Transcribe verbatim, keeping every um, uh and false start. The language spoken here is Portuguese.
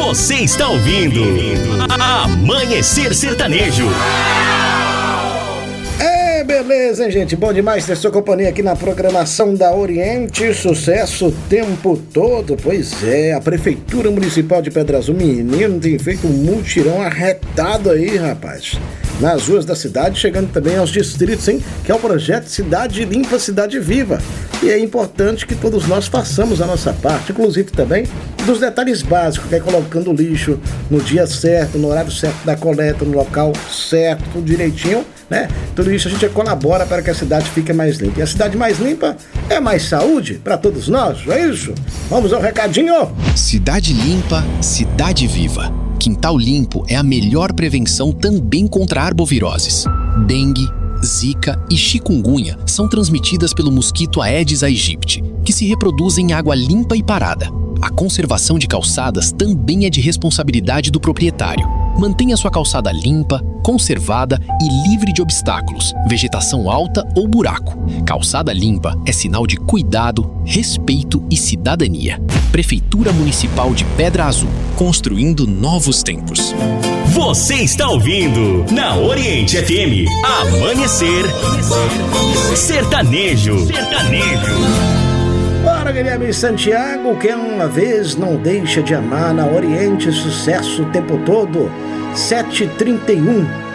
Você está ouvindo Amanhecer Sertanejo. É, beleza, hein, gente? Bom demais ter sua companhia aqui na programação da Oriente. Sucesso o tempo todo. Pois é, a Prefeitura Municipal de Pedra Azul, menino, tem feito um mutirão arretado aí, rapaz, nas ruas da cidade, chegando também aos distritos, hein? Que é o projeto Cidade Limpa, Cidade Viva. E é importante que todos nós façamos a nossa parte, inclusive também dos detalhes básicos, que é colocando o lixo no dia certo, no horário certo da coleta, no local certo, tudo direitinho, né? Tudo isso a gente colabora para que a cidade fique mais limpa. E a cidade mais limpa é mais saúde para todos nós, é isso? Vamos ao recadinho! Cidade Limpa, Cidade Viva. Quintal limpo é a melhor prevenção também contra arboviroses. Dengue, zika e chikungunya são transmitidas pelo mosquito Aedes aegypti, que se reproduz em água limpa e parada. A conservação de calçadas também é de responsabilidade do proprietário. Mantenha sua calçada limpa, conservada e livre de obstáculos, vegetação alta ou buraco. Calçada limpa é sinal de cuidado, respeito e cidadania. Prefeitura Municipal de Pedra Azul, construindo novos tempos. Você está ouvindo na Oriente F M Amanhecer Sertanejo. Sertanejo. Bora, Guilherme Santiago, quem uma vez não deixa de amar na Oriente, sucesso o tempo todo. sete e trinta e um.